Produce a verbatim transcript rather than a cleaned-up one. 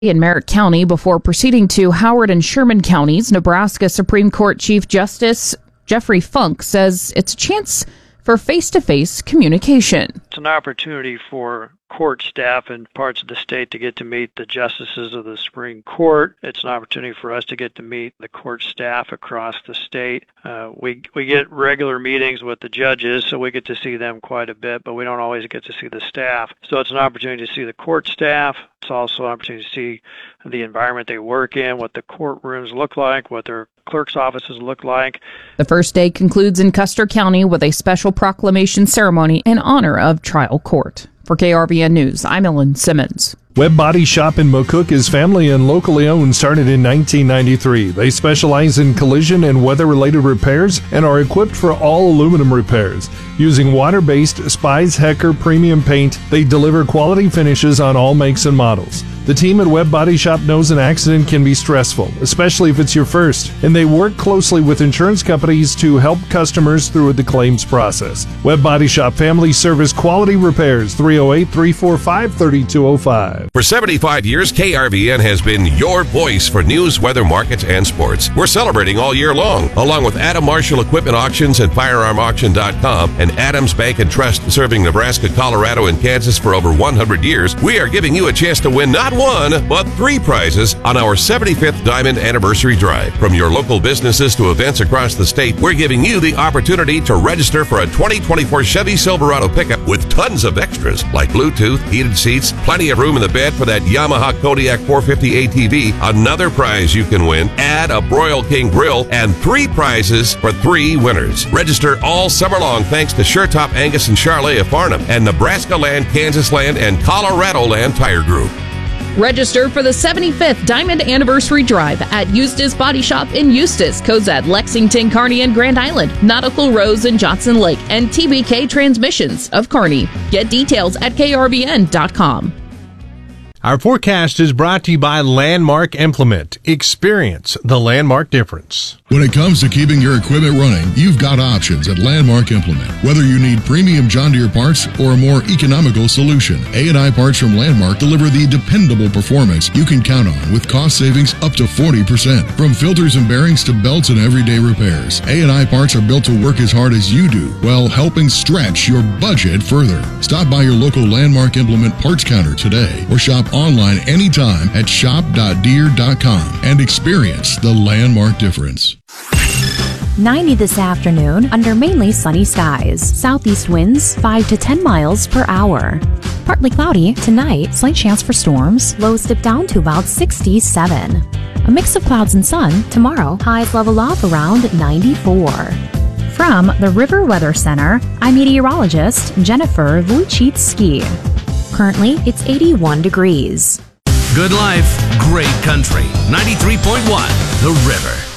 in Merritt County before proceeding to Howard and Sherman counties. Nebraska Supreme Court Chief Justice Jeffrey Funk says it's a chance for face-to-face communication. It's an opportunity for court staff in parts of the state to get to meet the justices of the Supreme Court. It's an opportunity for us to get to meet the court staff across the state. Uh, we we get regular meetings with the judges, so we get to see them quite a bit, but we don't always get to see the staff. So it's an opportunity to see the court staff. It's also an opportunity to see the environment they work in, what the courtrooms look like, what their clerk's offices look like. The first day concludes in Custer County with a special proclamation ceremony in honor of trial court. For K R V N News, I'm Ellen Simmons. Webb Body Shop in McCook is family and locally owned, started in nineteen ninety-three. They specialize in collision and weather-related repairs and are equipped for all aluminum repairs. Using water-based Spies Hecker premium paint, they deliver quality finishes on all makes and models. The team at Webb Body Shop knows an accident can be stressful, especially if it's your first, and they work closely with insurance companies to help customers through the claims process. Webb Body Shop Family Service Quality Repairs, three oh eight, three four five, three two oh five. For seventy-five years, K R V N has been your voice for news, weather, markets, and sports. We're celebrating all year long, along with Adam Marshall Equipment Auctions and Firearm Auction dot com and Adams Bank and Trust, serving Nebraska, Colorado, and Kansas for over one hundred years. We are giving you a chance to win not one, but three prizes on our seventy-fifth Diamond Anniversary Drive. From your local businesses to events across the state, we're giving you the opportunity to register for a twenty twenty-four Chevy Silverado pickup with tons of extras like Bluetooth, heated seats, plenty of room in the bed for that Yamaha Kodiak four fifty A T V. Another prize you can win, add a Broil King grill, and three prizes for three winners. Register all summer long thanks to SureTop Angus and Charlet of Farnham and Nebraska Land, Kansas Land, and Colorado Land Tire Group. Register for the seventy-fifth Diamond Anniversary Drive at Eustis Body Shop in Eustis, Cozad, Lexington, Kearney, and Grand Island, Nautical Rose and Johnson Lake, and T B K Transmissions of Kearney. Get details at K R V N dot com. Our forecast is brought to you by Landmark Implement. Experience the Landmark difference. When it comes to keeping your equipment running, you've got options at Landmark Implement. Whether you need premium John Deere parts or a more economical solution, A and I parts from Landmark deliver the dependable performance you can count on with cost savings up to forty percent. From filters and bearings to belts and everyday repairs, A and I parts are built to work as hard as you do while helping stretch your budget further. Stop by your local Landmark Implement parts counter today or shop online anytime at shop dot deere dot com and experience the Landmark difference. ninety this afternoon under mainly sunny skies. Southeast winds five to ten miles per hour. Partly cloudy tonight, slight chance for storms. Lows dip down to about sixty-seven. A mix of clouds and sun tomorrow. Highs level off around ninety-four. From the River Weather Center, I'm meteorologist Jennifer Wojcicki. Currently, it's eighty-one degrees. Good life, great country. ninety-three point one, The River.